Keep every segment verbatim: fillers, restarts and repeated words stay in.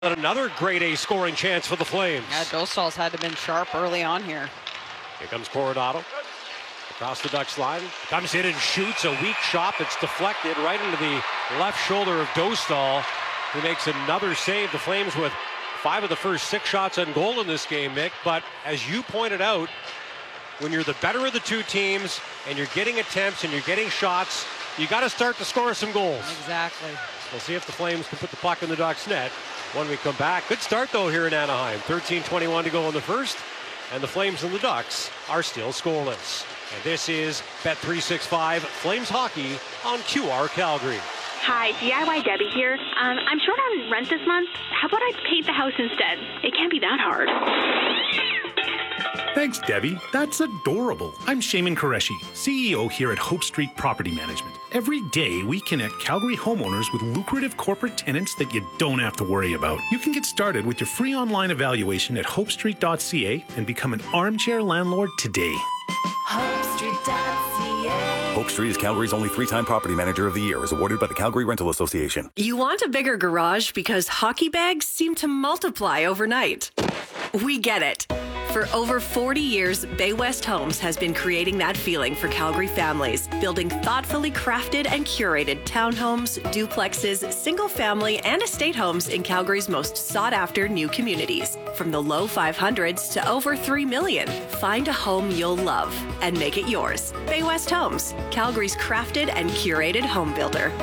Another grade A scoring chance for the Flames. Yeah, Dostal's had to been sharp early on here. Here comes Coronado. Across the Ducks line. Comes in and shoots a weak shot that's deflected right into the left shoulder of Dostal, who makes another save. The Flames with five of the first six shots on goal in this game, Mick. But as you pointed out, when you're the better of the two teams and you're getting attempts and you're getting shots, you got to start to score some goals. Exactly. We'll see if the Flames can put the puck in the Ducks' net when we come back. Good start, though, here in Anaheim. thirteen twenty-one to go in the first, and the Flames and the Ducks are still scoreless. And this is Bet three sixty-five Flames Hockey on Q R Calgary. Hi, D I Y Debbie here. Um, I'm short on rent this month. How about I paint the house instead? It can't be that hard. Thanks, Debbie. That's adorable. I'm Shaman Qureshi, C E O here at Hope Street Property Management. Every day, we connect Calgary homeowners with lucrative corporate tenants that you don't have to worry about. You can get started with your free online evaluation at hope street dot c a and become an armchair landlord today. hope street dot c a Hope Street is Calgary's only three-time Property Manager of the Year, as awarded by the Calgary Rental Association. You want a bigger garage because hockey bags seem to multiply overnight. We get it. For over forty years, Bay West Homes has been creating that feeling for Calgary families, building thoughtfully crafted and curated townhomes, duplexes, single-family, and estate homes in Calgary's most sought-after new communities. From the low five hundreds to over three million, find a home you'll love and make it yours. Bay West Homes, Calgary's crafted and curated home builder.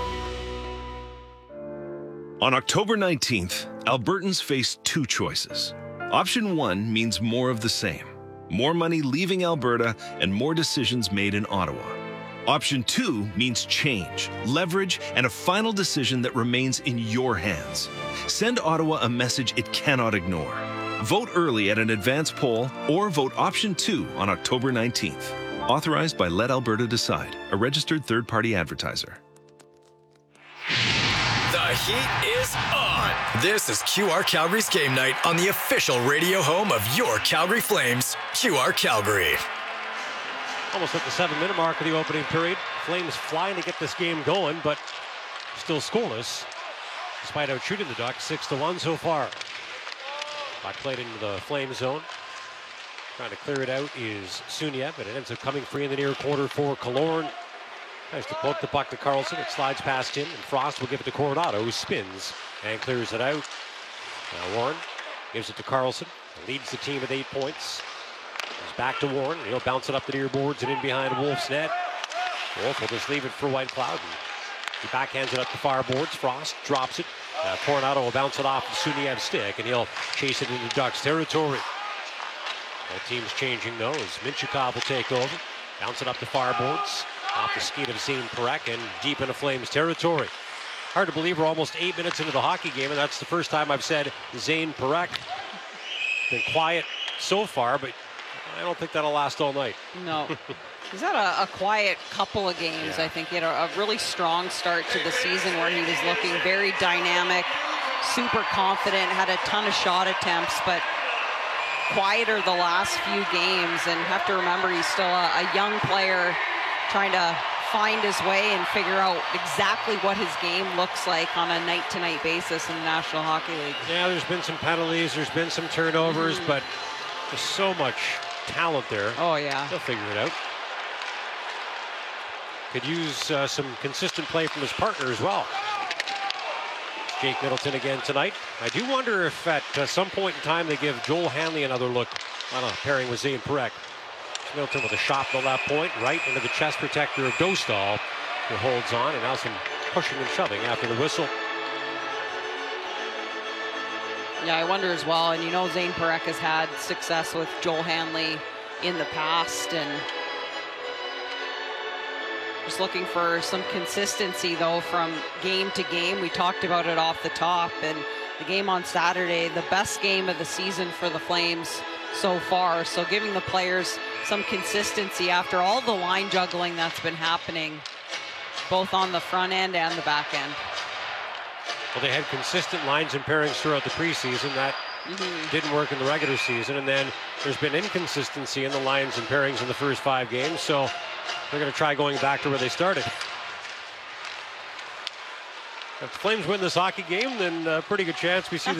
On October nineteenth, Albertans face two choices. Option one means more of the same. More money leaving Alberta and more decisions made in Ottawa. Option two means change, leverage, and a final decision that remains in your hands. Send Ottawa a message it cannot ignore. Vote early at an advance poll or vote option two on October nineteenth. Authorized by Let Alberta Decide, a registered third-party advertiser. The heat is on. This is Q R Calgary's game night on the official radio home of your Calgary Flames, Q R Calgary. Almost at the seven-minute mark of the opening period. Flames flying to get this game going, but still scoreless, despite out shooting the Ducks six to one so far. Puck played into the Flame zone. Trying to clear it out is Suniev, but it ends up coming free in the near quarter for Killorn. Tries to poke the puck to Carlson. It slides past him, and Frost will give it to Coronado, who spins and clears it out. Now Warren gives it to Carlson. Leads the team with eight points. He's back to Warren. He'll bounce it up the near boards and in behind Wolf's net. Wolf will just leave it for White Cloud. He backhands it up the far boards. Frost drops it. Uh, Coronado will bounce it off the Suniev's stick, and he'll chase it into Ducks territory. Both teams changing those. Minchukov will take over. Bounce it up the far boards. Off the skate of Zane Parekh and deep into Flames territory. Hard to believe we're almost eight minutes into the hockey game, and that's the first time I've said Zane Parekh. Been quiet so far, but I don't think that'll last all night. No. He's had a, a quiet couple of games. Yeah. I think he had a, a really strong start to the season where he was looking very dynamic, super confident, had a ton of shot attempts, but quieter the last few games. And have to remember, he's still a, a young player trying to find his way and figure out exactly what his game looks like on a night-to-night basis in the National Hockey League. Yeah, there's been some penalties, there's been some turnovers, mm-hmm. but there's so much talent there. Oh, yeah. He'll figure it out. Could use uh, some consistent play from his partner as well. Jake Middleton again tonight. I do wonder if at uh, some point in time they give Joel Hanley another look on a pairing with Zane Parekh. Middleton with a shot from the left point, right into the chest protector of Dostal, who holds on, and now some pushing and shoving after the whistle. Yeah, I wonder as well, and you know Zane Parekh has had success with Joel Hanley in the past, and just looking for some consistency, though, from game to game. We talked about it off the top, and the game on Saturday, the best game of the season for the Flames so far, so giving the players some consistency after all the line juggling that's been happening, both on the front end and the back end. Well, they had consistent lines and pairings throughout the preseason. That mm-hmm. didn't work in the regular season, and then there's been inconsistency in the lines and pairings in the first five games, so they're going to try going back to where they started. If the Flames win this hockey game, then a pretty good chance we see the